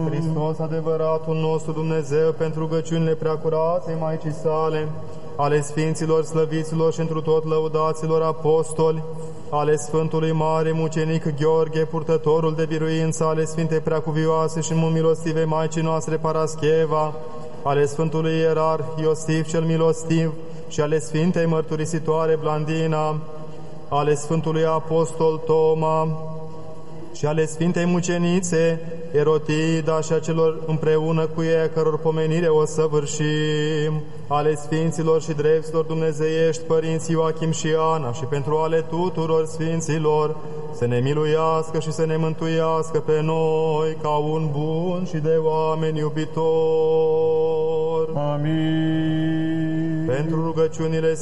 Hristos, adevăratul nostru Dumnezeu, pentru rugăciunile preacuraței Maicii sale, ale Sfinților, slăviților și întru tot lăudaților apostoli, ale Sfântului Mare Mucenic Gheorghe, purtătorul de biruință, ale Sfintei Preacuvioase și mult milostive Maicii noastre Parascheva, ale Sfântului Ierarh Iosif cel Milostiv și ale Sfintei Mărturisitoare Blandina, ale Sfântului Apostol Toma și ale Sfintei Mucenițe Erotida și a celor împreună cu ei, căror pomenire o săvârșim, ale Sfinților și dreptilor dumnezeiești, Părinții Ioachim și Ana, și pentru ale tuturor Sfinților, să ne miluiască și să ne mântuiască pe noi, ca un bun și de oameni iubitor. Amin. Pentru rugăciunile